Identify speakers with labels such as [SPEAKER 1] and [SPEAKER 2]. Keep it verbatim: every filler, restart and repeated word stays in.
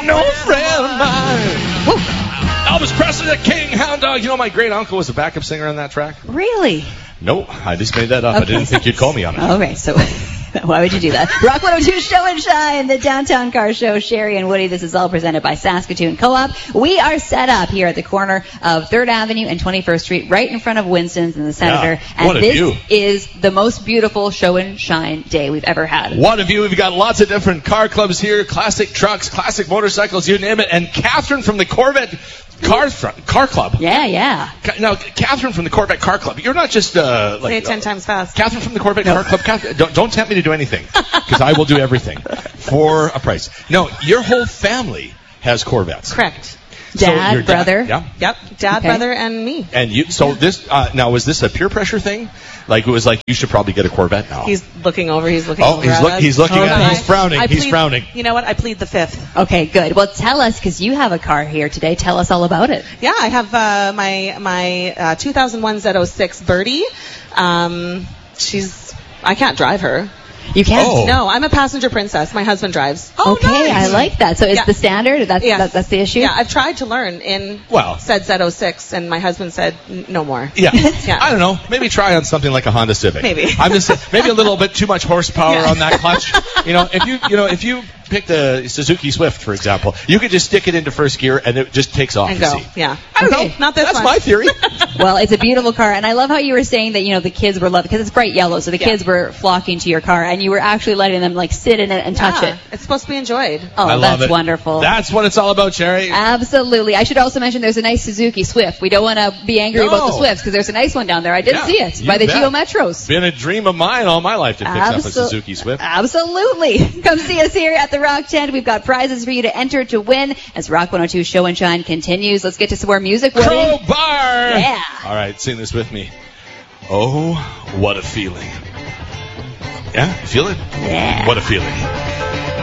[SPEAKER 1] no friend of mine. Woo. Elvis Presley, the King, Hound Dog. You know, my great uncle was a backup singer on that track.
[SPEAKER 2] Really?
[SPEAKER 1] No, I just made that up.
[SPEAKER 2] Okay.
[SPEAKER 1] I didn't think you'd call me on it.
[SPEAKER 2] Okay, so why would you do that? Rock one oh two Show and Shine, the Downtown Car Show. Sherry and Woody, this is all presented by Saskatoon Co-op. We are set up here at the corner of third Avenue and twenty-first Street, right in front of Winston's and the Senator.
[SPEAKER 1] Yeah, what
[SPEAKER 2] and
[SPEAKER 1] a
[SPEAKER 2] this
[SPEAKER 1] view.
[SPEAKER 2] is the most beautiful Show and Shine day we've ever had.
[SPEAKER 1] What a view. We've got lots of different car clubs here, classic trucks, classic motorcycles, you name it. And Catherine from the Corvette Car Car Club.
[SPEAKER 2] Yeah, yeah.
[SPEAKER 1] Now, Catherine from the Corvette Car Club, you're not just uh, like...
[SPEAKER 3] Say it ten times fast.
[SPEAKER 1] Catherine from the Corvette no. Car Club. Catherine, don't, don't tempt me to do anything, because I will do everything for a price. No, your whole family has Corvettes.
[SPEAKER 3] Correct.
[SPEAKER 2] Dad,
[SPEAKER 1] so your
[SPEAKER 2] brother.
[SPEAKER 1] Dad, yeah.
[SPEAKER 3] Yep. Dad,
[SPEAKER 2] Okay.
[SPEAKER 3] brother, and me.
[SPEAKER 1] And you. So this uh, now was this a peer pressure thing? Like it was like you should probably get a Corvette now.
[SPEAKER 3] He's looking over. He's looking
[SPEAKER 1] Oh,
[SPEAKER 3] over.
[SPEAKER 1] he's
[SPEAKER 3] at
[SPEAKER 1] look-
[SPEAKER 3] us.
[SPEAKER 1] he's looking
[SPEAKER 3] Okay.
[SPEAKER 1] at- he's frowning,
[SPEAKER 3] I
[SPEAKER 1] he's
[SPEAKER 3] plead-
[SPEAKER 1] frowning.
[SPEAKER 3] You know what? I plead the fifth.
[SPEAKER 2] Okay, good. Well, tell us, because you have a car here today. Tell us all about it.
[SPEAKER 3] Yeah, I have uh, my my uh, two thousand one Z oh six Birdie. Um, she's I can't drive her.
[SPEAKER 2] You can't.
[SPEAKER 1] Oh.
[SPEAKER 3] No, I'm a passenger princess. My husband drives.
[SPEAKER 2] Okay, I like that. So it's
[SPEAKER 3] Yeah.
[SPEAKER 2] the standard? That's,
[SPEAKER 3] Yes.
[SPEAKER 2] that, that's the issue?
[SPEAKER 3] Yeah, I've tried to learn in
[SPEAKER 1] Well.
[SPEAKER 3] said Z oh six, and my husband said "N- no more.
[SPEAKER 1] Yeah.
[SPEAKER 3] Yeah.
[SPEAKER 1] I don't know. Maybe try on something like a Honda Civic.
[SPEAKER 3] Maybe.
[SPEAKER 1] I'm just saying, maybe a little bit too much horsepower
[SPEAKER 3] Yeah.
[SPEAKER 1] on that clutch. You know, if you you know if you picked a Suzuki Swift, for example, you could just stick it into first gear and it just takes off.
[SPEAKER 3] And
[SPEAKER 1] you
[SPEAKER 3] go.
[SPEAKER 1] see.
[SPEAKER 3] Yeah.
[SPEAKER 1] I don't
[SPEAKER 3] Okay,
[SPEAKER 1] know.
[SPEAKER 3] not this
[SPEAKER 1] That's
[SPEAKER 3] one.
[SPEAKER 1] my theory.
[SPEAKER 2] Well, it's a beautiful car, and I love how you were saying that, you know, the kids were loving, because it's bright yellow, so the
[SPEAKER 3] Yeah.
[SPEAKER 2] kids were flocking to your car, and you were actually letting them, like, sit in it and touch
[SPEAKER 3] Yeah,
[SPEAKER 2] it.
[SPEAKER 3] It's supposed to be enjoyed.
[SPEAKER 2] Oh,
[SPEAKER 1] I love
[SPEAKER 2] that's
[SPEAKER 1] it.
[SPEAKER 2] wonderful.
[SPEAKER 1] That's what it's all about, Sherry.
[SPEAKER 2] Absolutely. I should also mention there's a nice Suzuki Swift. We don't want to be angry about the
[SPEAKER 1] No.
[SPEAKER 2] Swifts, because there's a nice one down there. I did
[SPEAKER 1] Yeah,
[SPEAKER 2] see it
[SPEAKER 1] you
[SPEAKER 2] by the
[SPEAKER 1] bet.
[SPEAKER 2] Geo Metros.
[SPEAKER 1] Been a dream of mine all my life to fix up a
[SPEAKER 2] Absol-
[SPEAKER 1] Suzuki Swift.
[SPEAKER 2] Absolutely. Come see us here at the Rock Tent. We've got prizes for you to enter to win as Rock one oh two Show and Shine continues. Let's get to some more music. Woody.
[SPEAKER 1] Crowbar!
[SPEAKER 2] Yeah.
[SPEAKER 1] All right, sing this with me. Oh, what a feeling. Yeah, you feel it?
[SPEAKER 2] Yeah.
[SPEAKER 1] What a feeling.